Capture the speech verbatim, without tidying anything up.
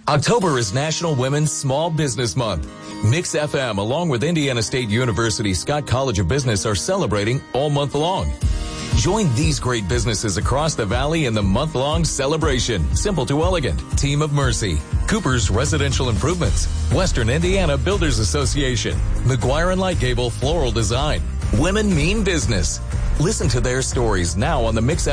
October is National Women's Small Business Month. Mix F M, along with Indiana State University Scott College of Business, are celebrating all month long. Join these great businesses across the valley in the month-long celebration. Simple to Elegant, Team of Mercy, Cooper's Residential Improvements, Western Indiana Builders Association, McGuire and Lightgable Floral Design. Women mean business. Listen to their stories now on the Mix